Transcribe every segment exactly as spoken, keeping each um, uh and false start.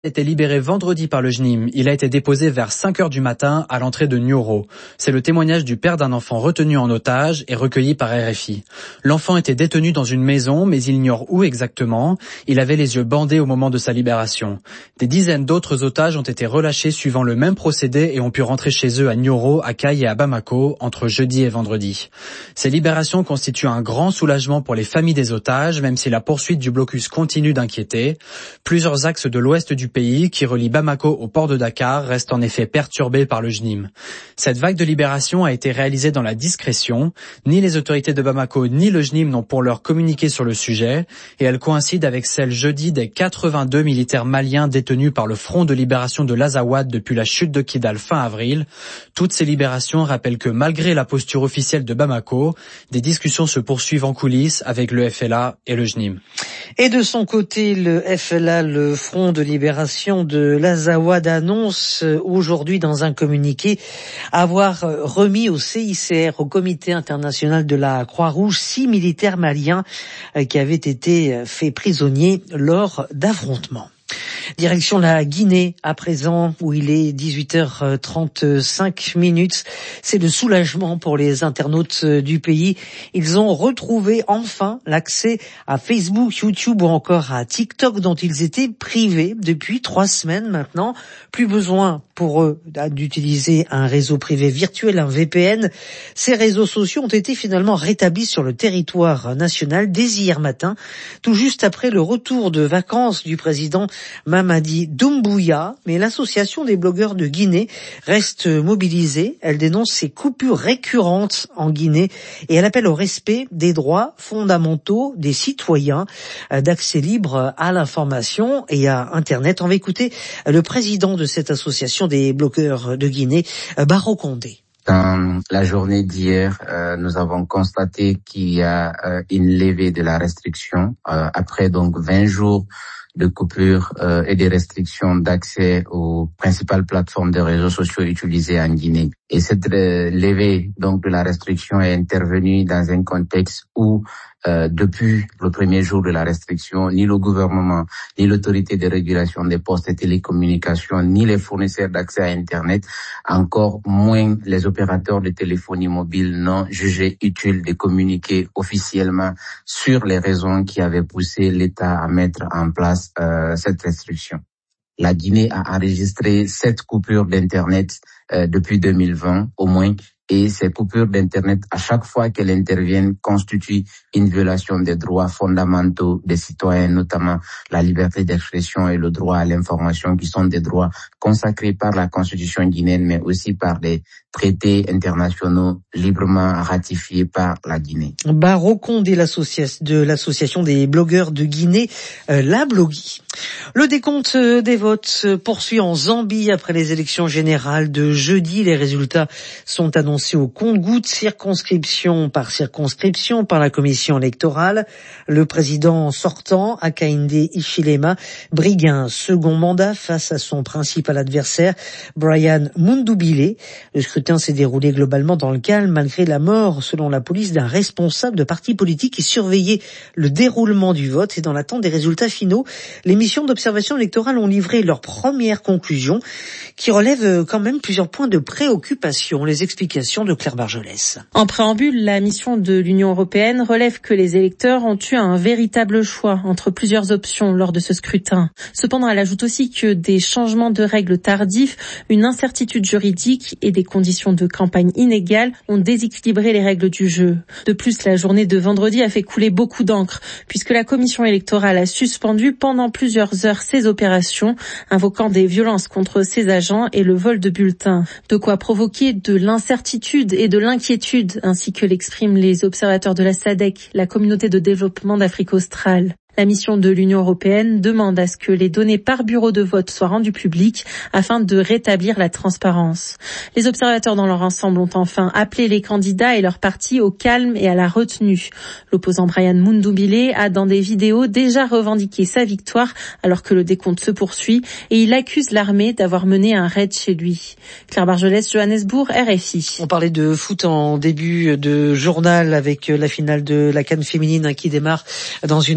A été libéré vendredi par le J N I M. Il a été déposé vers cinq heures du matin à l'entrée de Nioro. C'est le témoignage du père d'un enfant retenu en otage et recueilli par R F I. L'enfant était détenu dans une maison, mais il ignore où exactement. Il avait les yeux bandés au moment de sa libération. Des dizaines d'autres otages ont été relâchés suivant le même procédé et ont pu rentrer chez eux à Nioro, à Kayes et à Bamako entre jeudi et vendredi. Ces libérations constituent un grand soulagement pour les familles des otages, même si la poursuite du blocus continue d'inquiéter. Plusieurs axes de l'ouest du pays qui relie Bamako au port de Dakar reste en effet perturbé par le J N I M. Cette vague de libération a été réalisée dans la discrétion. Ni les autorités de Bamako ni le J N I M n'ont pour l'heure communiqué sur le sujet et elle coïncide avec celle jeudi des quatre-vingt-deux militaires maliens détenus par le Front de libération de l'Azawad depuis la chute de Kidal fin avril. Toutes ces libérations rappellent que malgré la posture officielle de Bamako, des discussions se poursuivent en coulisses avec le F L A et le J N I M. Et de son côté, le F L A, le Front de libération de l'Azawad, annonce aujourd'hui dans un communiqué avoir remis au C I C R, au Comité international de la Croix-Rouge, six militaires maliens qui avaient été faits prisonniers lors d'affrontements. Direction la Guinée à présent, où il est dix-huit heures trente-cinq minutes. C'est le soulagement pour les internautes du pays. Ils ont retrouvé enfin l'accès à Facebook, YouTube ou encore à TikTok dont ils étaient privés depuis trois semaines maintenant. Plus besoin pour eux d'utiliser un réseau privé virtuel, un V P N. Ces réseaux sociaux ont été finalement rétablis sur le territoire national dès hier matin, tout juste après le retour de vacances du président Mamadi Doumbouya, mais l'association des blogueurs de Guinée reste mobilisée. Elle dénonce ces coupures récurrentes en Guinée et elle appelle au respect des droits fondamentaux des citoyens d'accès libre à l'information et à Internet. On va écouter le président de cette association des blogueurs de Guinée, Baro Condé. Dans la journée d'hier, euh, nous avons constaté qu'il y a euh, une levée de la restriction euh, après donc vingt jours de coupures euh, et des restrictions d'accès aux principales plateformes de réseaux sociaux utilisées en Guinée. Et cette euh, levée donc de la restriction est intervenue dans un contexte où euh, depuis le premier jour de la restriction, ni le gouvernement, ni l'autorité de régulation des postes et télécommunications, ni les fournisseurs d'accès à Internet, encore moins les opérateurs de téléphonie mobile n'ont jugé utile de communiquer officiellement sur les raisons qui avaient poussé l'État à mettre en place euh, cette restriction. La Guinée a enregistré sept coupures d'Internet euh, depuis deux mille vingt au moins, et ces coupures d'Internet, à chaque fois qu'elles interviennent, constituent une violation des droits fondamentaux des citoyens, notamment la liberté d'expression et le droit à l'information, qui sont des droits consacrés par la Constitution guinéenne, mais aussi par des traités internationaux librement ratifiés par la Guinée. Baro Condé de l'association des blogueurs de Guinée, euh, la Blogui. Le décompte des votes se poursuit en Zambie après les élections générales de jeudi. Les résultats sont annoncés au compte-gouttes, circonscription par circonscription, par la commission électorale. Le président sortant, Hakainde Hichilema, brigue un second mandat face à son principal adversaire, Brian Mundubile. Le scrutin s'est déroulé globalement dans le calme, malgré la mort, selon la police, d'un responsable de parti politique qui surveillait le déroulement du vote. Et dans l'attente des résultats finaux, les missions d'observation électorale ont livré leurs premières conclusions, qui relèvent quand même plusieurs points de préoccupation. Les explications de Claire Barjolès. En préambule, la mission de l'Union européenne relève que les électeurs ont eu un véritable choix entre plusieurs options lors de ce scrutin. Cependant, elle ajoute aussi que des changements de règles tardifs, une incertitude juridique et des conditions de campagne inégales ont déséquilibré les règles du jeu. De plus, la journée de vendredi a fait couler beaucoup d'encre, puisque la commission électorale a suspendu pendant plusieurs heures ses opérations, invoquant des violences contre ses agents et le vol de bulletins. De quoi provoquer de l'incertitude et de l'inquiétude, ainsi que l'expriment les observateurs de la S A D C, la communauté de développement d'Afrique australe. La mission de l'Union européenne demande à ce que les données par bureau de vote soient rendues publiques afin de rétablir la transparence. Les observateurs dans leur ensemble ont enfin appelé les candidats et leurs partis au calme et à la retenue. L'opposant Brian Mundubile a dans des vidéos déjà revendiqué sa victoire alors que le décompte se poursuit et il accuse l'armée d'avoir mené un raid chez lui. Claire Barjolès, Johannesburg, R F I. On parlait de foot en début de journal avec la finale de la CAN féminine qui démarre dans une vingtaine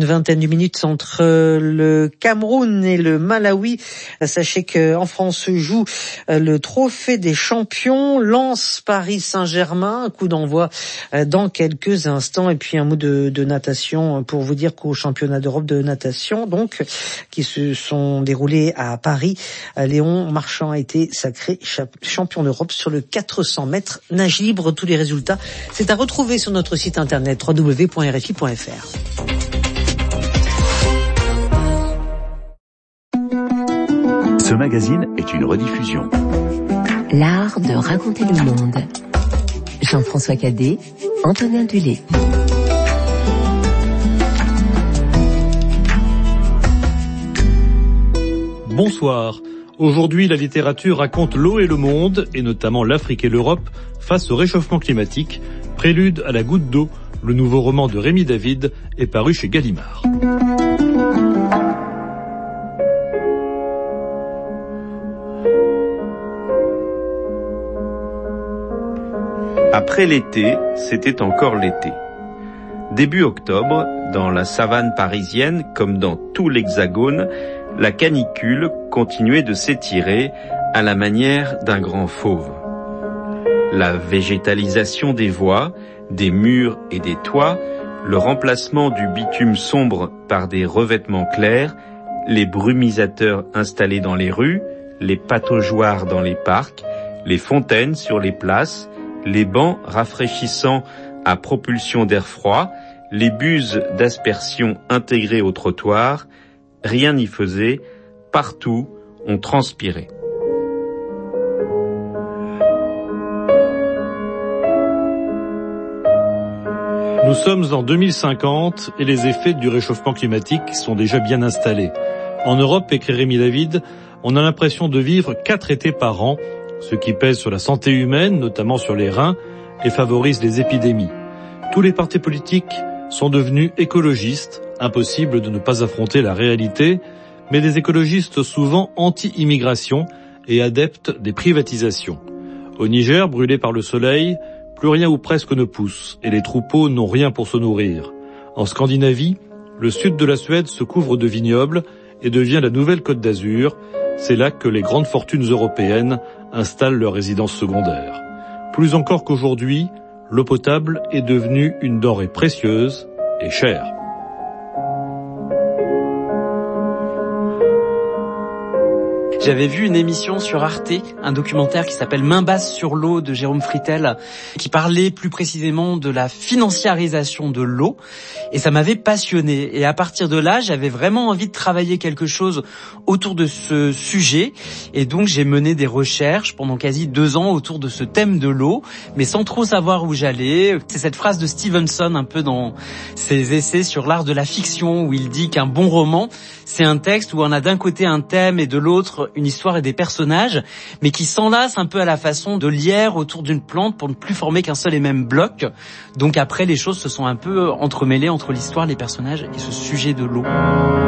du minute entre le Cameroun et le Malawi. Sachez qu'en France se joue le trophée des champions, Lens Paris Saint-Germain, un coup d'envoi dans quelques instants. Et puis un mot de, de natation pour vous dire qu'au championnat d'Europe de natation, donc, qui se sont déroulés à Paris, Léon Marchand a été sacré champion d'Europe sur le quatre cents mètres nage libre. Tous les résultats, c'est à retrouver sur notre site internet w w w point r f i point f r. Ce magazine est une rediffusion. L'art de raconter le monde. Jean-François Cadet, Antonin Dulé. Bonsoir. Aujourd'hui, la littérature raconte l'eau et le monde, et notamment l'Afrique et l'Europe, face au réchauffement climatique. Prélude à la goutte d'eau, le nouveau roman de Rémi David est paru chez Gallimard. Après l'été, c'était encore l'été. Début octobre, dans la savane parisienne, comme dans tout l'Hexagone, la canicule continuait de s'étirer à la manière d'un grand fauve. La végétalisation des voies, des murs et des toits, le remplacement du bitume sombre par des revêtements clairs, les brumisateurs installés dans les rues, les pataugeoires dans les parcs, les fontaines sur les places, les bancs rafraîchissants à propulsion d'air froid, les buses d'aspersion intégrées au trottoir, rien n'y faisait, partout on transpirait. Nous sommes en deux mille cinquante et les effets du réchauffement climatique sont déjà bien installés. En Europe, écrit Rémi David, on a l'impression de vivre quatre étés par an, ce qui pèse sur la santé humaine, notamment sur les reins, et favorise les épidémies. Tous les partis politiques sont devenus écologistes, impossible de ne pas affronter la réalité, mais des écologistes souvent anti-immigration et adeptes des privatisations. Au Niger, brûlé par le soleil, plus rien ou presque ne pousse, et les troupeaux n'ont rien pour se nourrir. En Scandinavie, le sud de la Suède se couvre de vignobles et devient la nouvelle Côte d'Azur. C'est là que les grandes fortunes européennes installent leurs résidences secondaires. Plus encore qu'aujourd'hui, l'eau potable est devenue une denrée précieuse et chère. J'avais vu une émission sur Arte, un documentaire qui s'appelle Main basse sur l'eau de Jérôme Fritel, qui parlait plus précisément de la financiarisation de l'eau, et ça m'avait passionné. Et à partir de là, j'avais vraiment envie de travailler quelque chose autour de ce sujet, et donc j'ai mené des recherches pendant quasi deux ans autour de ce thème de l'eau, mais sans trop savoir où j'allais. C'est cette phrase de Stevenson un peu dans ses essais sur l'art de la fiction, où il dit qu'un bon roman, c'est un texte où on a d'un côté un thème et de l'autre une histoire et des personnages, mais qui s'enlacent un peu à la façon de lierre autour d'une plante pour ne plus former qu'un seul et même bloc. Donc après, les choses se sont un peu entremêlées entre l'histoire, les personnages et ce sujet de l'eau.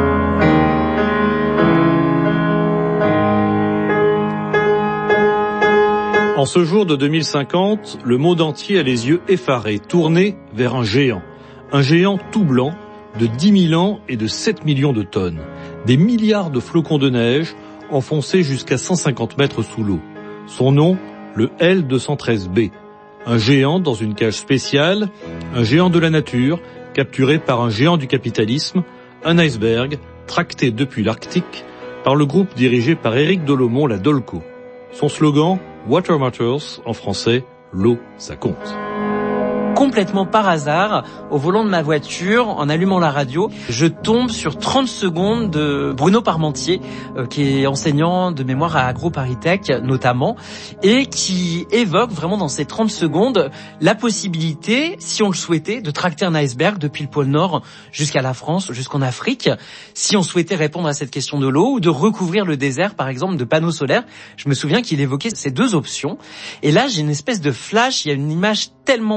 En ce jour de deux mille cinquante, le monde entier a les yeux effarés, tournés vers un géant. Un géant tout blanc, de dix mille ans et de sept millions de tonnes. Des milliards de flocons de neige enfoncés jusqu'à cent cinquante mètres sous l'eau. Son nom, le L deux cent treize B. Un géant dans une cage spéciale, un géant de la nature, capturé par un géant du capitalisme, un iceberg, tracté depuis l'Arctique, par le groupe dirigé par Éric Dolomont, la Dolco. Son slogan, Water Matters, en français, l'eau, ça compte. Complètement par hasard, au volant de ma voiture, en allumant la radio, je tombe sur trente secondes de Bruno Parmentier, euh, qui est enseignant de mémoire à AgroParisTech notamment, et qui évoque vraiment dans ces trente secondes la possibilité, si on le souhaitait, de tracter un iceberg depuis le pôle Nord jusqu'à la France, jusqu'en Afrique, si on souhaitait répondre à cette question de l'eau, ou de recouvrir le désert, par exemple, de panneaux solaires. Je me souviens qu'il évoquait ces deux options. Et là, j'ai une espèce de flash, il y a une image tellement forte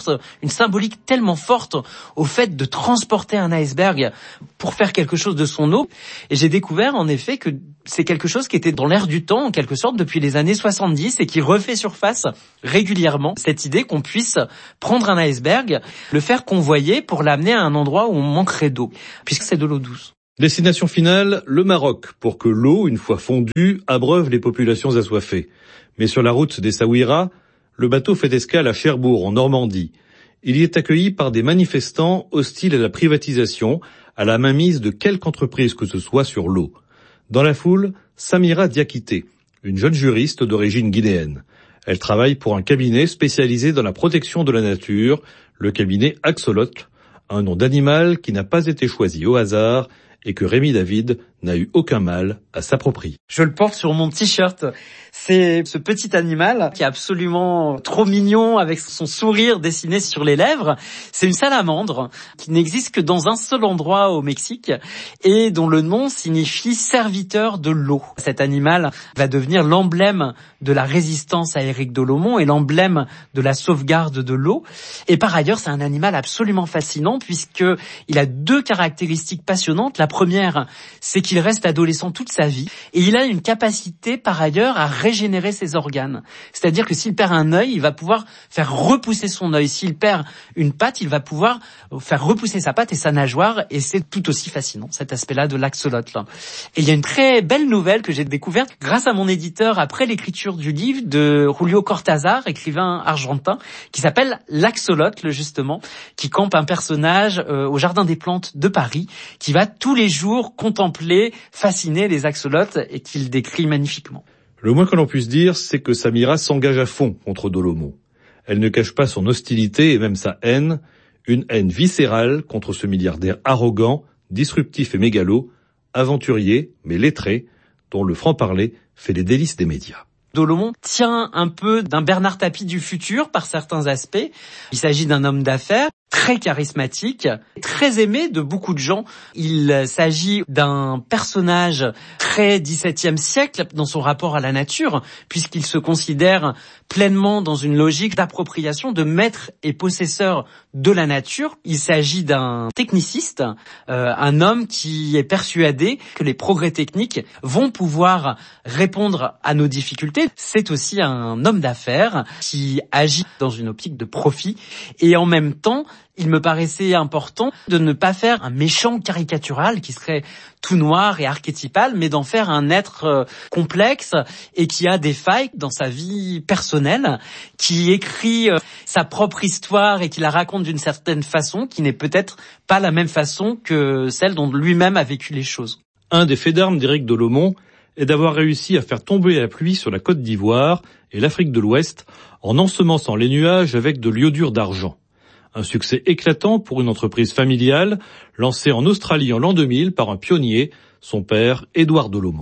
sens, une symbolique tellement forte au fait de transporter un iceberg pour faire quelque chose de son eau. Et j'ai découvert en effet que c'est quelque chose qui était dans l'air du temps, en quelque sorte, depuis les années soixante-dix et qui refait surface régulièrement. Cette idée qu'on puisse prendre un iceberg, le faire convoyer pour l'amener à un endroit où on manquerait d'eau, puisque c'est de l'eau douce. Destination finale, le Maroc, pour que l'eau, une fois fondue, abreuve les populations assoiffées. Mais sur la route d'Essaouira, le bateau fait escale à Cherbourg, en Normandie. Il y est accueilli par des manifestants hostiles à la privatisation, à la mainmise de quelque entreprise que ce soit sur l'eau. Dans la foule, Samira Diakité, une jeune juriste d'origine guinéenne. Elle travaille pour un cabinet spécialisé dans la protection de la nature, le cabinet Axolot, un nom d'animal qui n'a pas été choisi au hasard et que Rémi David n'a eu aucun mal à s'approprier. Je le porte sur mon t-shirt. C'est ce petit animal qui est absolument trop mignon avec son sourire dessiné sur les lèvres. C'est une salamandre qui n'existe que dans un seul endroit au Mexique et dont le nom signifie serviteur de l'eau. Cet animal va devenir l'emblème de la résistance à Éric Dolomont et l'emblème de la sauvegarde de l'eau. Et par ailleurs, c'est un animal absolument fascinant puisque il a deux caractéristiques passionnantes. La première, c'est qu'il reste adolescent toute sa vie et il a une capacité par ailleurs à régénérer ses organes. C'est-à-dire que s'il perd un œil, il va pouvoir faire repousser son œil. S'il perd une patte, il va pouvoir faire repousser sa patte et sa nageoire et c'est tout aussi fascinant, cet aspect-là de l'axolot. Là. Et il y a une très belle nouvelle que j'ai découverte grâce à mon éditeur après l'écriture du livre de Julio Cortázar, écrivain argentin, qui s'appelle L'axolot, justement, qui campe un personnage euh, au Jardin des Plantes de Paris, qui va tous les jours contempler, fasciner les axolotes et qu'il décrit magnifiquement. Le moins que l'on puisse dire, c'est que Samira s'engage à fond contre Dolomont. Elle ne cache pas son hostilité et même sa haine, une haine viscérale contre ce milliardaire arrogant, disruptif et mégalo, aventurier mais lettré, dont le franc-parler fait les délices des médias. Dolomont tient un peu d'un Bernard Tapie du futur par certains aspects. Il s'agit d'un homme d'affaires très charismatique, très aimé de beaucoup de gens. Il s'agit d'un personnage très dix-septième siècle dans son rapport à la nature, puisqu'il se considère pleinement dans une logique d'appropriation, de maître et possesseur de la nature. Il s'agit d'un techniciste, euh, un homme qui est persuadé que les progrès techniques vont pouvoir répondre à nos difficultés. C'est aussi un homme d'affaires qui agit dans une optique de profit et en même temps, il me paraissait important de ne pas faire un méchant caricatural qui serait tout noir et archétypal, mais d'en faire un être complexe et qui a des failles dans sa vie personnelle, qui écrit sa propre histoire et qui la raconte d'une certaine façon, qui n'est peut-être pas la même façon que celle dont lui-même a vécu les choses. Un des faits d'armes d'Éric Dolomont est d'avoir réussi à faire tomber la pluie sur la Côte d'Ivoire et l'Afrique de l'Ouest en ensemençant les nuages avec de l'iodure d'argent. Un succès éclatant pour une entreprise familiale lancée en Australie en l'an deux mille par un pionnier, son père Édouard Dolomont.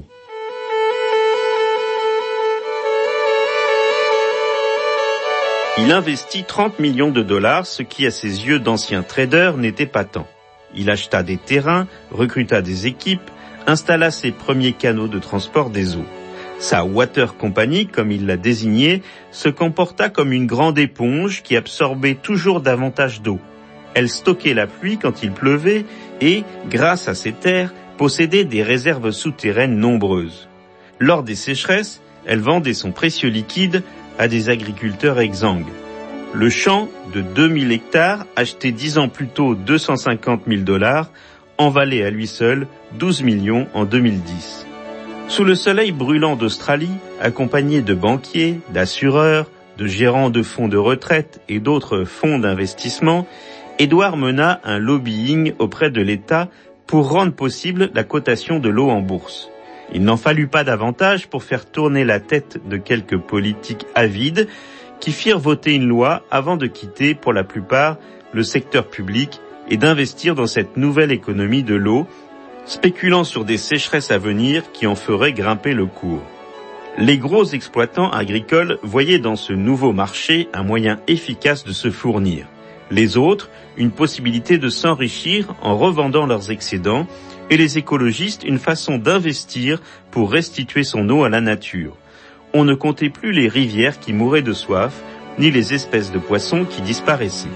Il investit trente millions de dollars, ce qui à ses yeux d'ancien trader n'était pas tant. Il acheta des terrains, recruta des équipes, installa ses premiers canaux de transport des eaux. Sa Water Company, comme il l'a désigné, se comporta comme une grande éponge qui absorbait toujours davantage d'eau. Elle stockait la pluie quand il pleuvait et, grâce à ses terres, possédait des réserves souterraines nombreuses. Lors des sécheresses, elle vendait son précieux liquide à des agriculteurs exsangues. Le champ de deux mille hectares, acheté dix ans plus tôt deux cent cinquante mille dollars, en valait à lui seul douze millions en deux mille dix. Sous le soleil brûlant d'Australie, accompagné de banquiers, d'assureurs, de gérants de fonds de retraite et d'autres fonds d'investissement, Édouard mena un lobbying auprès de l'État pour rendre possible la cotation de l'eau en bourse. Il n'en fallut pas davantage pour faire tourner la tête de quelques politiques avides qui firent voter une loi avant de quitter, pour la plupart, le secteur public et d'investir dans cette nouvelle économie de l'eau, spéculant sur des sécheresses à venir qui en feraient grimper le cours. Les gros exploitants agricoles voyaient dans ce nouveau marché un moyen efficace de se fournir. Les autres, une possibilité de s'enrichir en revendant leurs excédents, et les écologistes, une façon d'investir pour restituer son eau à la nature. On ne comptait plus les rivières qui mouraient de soif ni les espèces de poissons qui disparaissaient.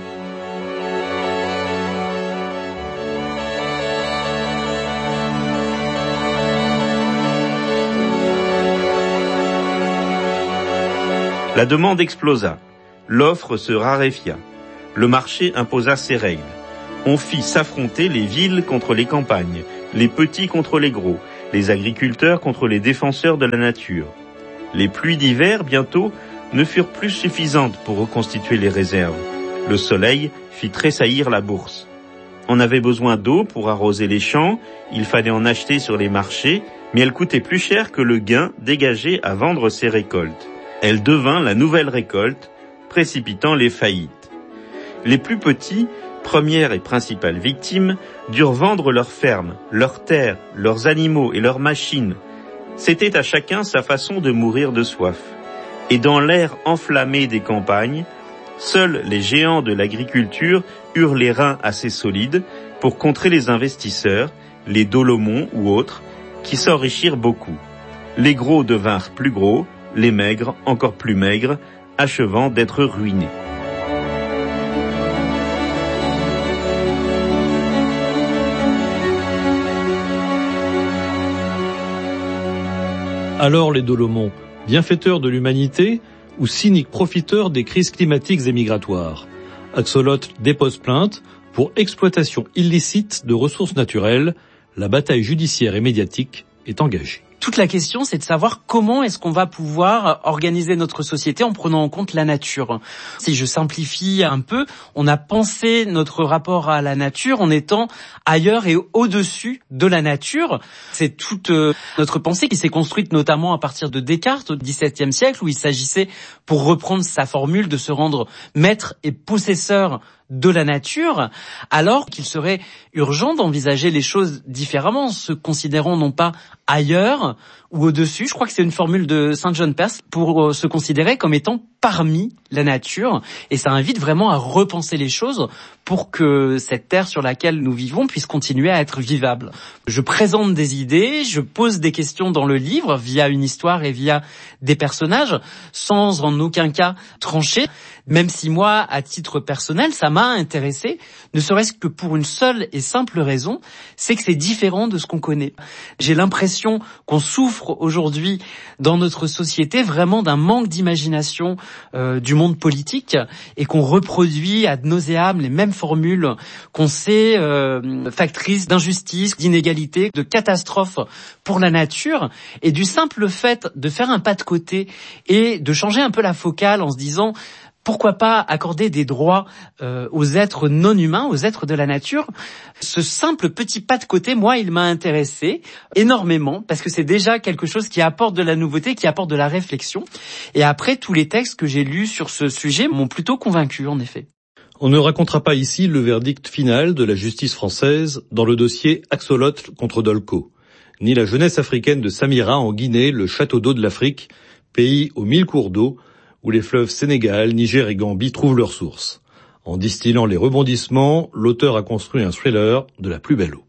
La demande explosa, l'offre se raréfia, le marché imposa ses règles. On fit s'affronter les villes contre les campagnes, les petits contre les gros, les agriculteurs contre les défenseurs de la nature. Les pluies d'hiver, bientôt, ne furent plus suffisantes pour reconstituer les réserves. Le soleil fit tressaillir la bourse. On avait besoin d'eau pour arroser les champs, il fallait en acheter sur les marchés, mais elle coûtait plus cher que le gain dégagé à vendre ses récoltes. Elle devint la nouvelle récolte, précipitant les faillites. Les plus petits, premières et principales victimes, durent vendre leurs fermes, leurs terres, leurs animaux et leurs machines. C'était à chacun sa façon de mourir de soif. Et dans l'air enflammé des campagnes, seuls les géants de l'agriculture eurent les reins assez solides pour contrer les investisseurs, les Dolomons ou autres, qui s'enrichirent beaucoup. Les gros devinrent plus gros, les maigres encore plus maigres, achevant d'être ruinés. Alors les Dolomons, bienfaiteurs de l'humanité ou cyniques profiteurs des crises climatiques et migratoires? Axolotl dépose plainte pour exploitation illicite de ressources naturelles. La bataille judiciaire et médiatique est engagée. Toute la question, c'est de savoir comment est-ce qu'on va pouvoir organiser notre société en prenant en compte la nature. Si je simplifie un peu, on a pensé notre rapport à la nature en étant ailleurs et au-dessus de la nature. C'est toute euh, notre pensée qui s'est construite notamment à partir de Descartes au dix-septième siècle, où il s'agissait, pour reprendre sa formule, de se rendre maître et possesseur de la nature, alors qu'il serait urgent d'envisager les choses différemment, en se considérant non pas ailleurs ou au-dessus. Je crois que c'est une formule de Saint John Perse pour se considérer comme étant parmi la nature, et ça invite vraiment à repenser les choses pour que cette terre sur laquelle nous vivons puisse continuer à être vivable. Je présente des idées, je pose des questions dans le livre via une histoire et via des personnages, sans en aucun cas trancher, même si moi, à titre personnel, ça m'a intéressé, ne serait-ce que pour une seule et simple raison, c'est que c'est différent de ce qu'on connaît. J'ai l'impression qu'on souffre aujourd'hui dans notre société vraiment d'un manque d'imagination euh, du monde politique, et qu'on reproduit ad nauseam les mêmes formules qu'on sait euh, factrices d'injustice, d'inégalité, de catastrophe pour la nature, et du simple fait de faire un pas de côté et de changer un peu la focale en se disant pourquoi pas accorder des droits euh, aux êtres non humains, aux êtres de la nature. Ce simple petit pas de côté, moi, il m'a intéressé énormément, parce que c'est déjà quelque chose qui apporte de la nouveauté, qui apporte de la réflexion. Et après, tous les textes que j'ai lus sur ce sujet m'ont plutôt convaincu, en effet. On ne racontera pas ici le verdict final de la justice française dans le dossier Axolotl contre Dolko, ni la jeunesse africaine de Samira en Guinée, le château d'eau de l'Afrique, pays aux mille cours d'eau, où les fleuves Sénégal, Niger et Gambie trouvent leur source. En distillant les rebondissements, l'auteur a construit un thriller de la plus belle eau.